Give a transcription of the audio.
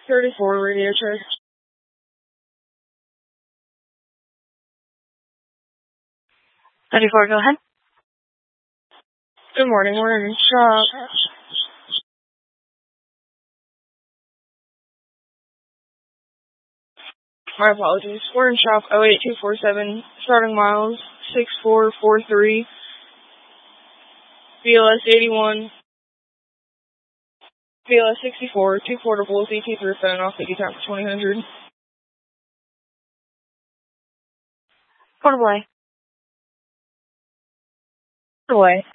34, radio check. Go ahead. Good morning, we're in shop. My apologies. We're in shop 08247, starting miles 6443, BLS 81, BLS 64, 2 portables, ET3 phone off 50 times 2000. Portable A. Portable A.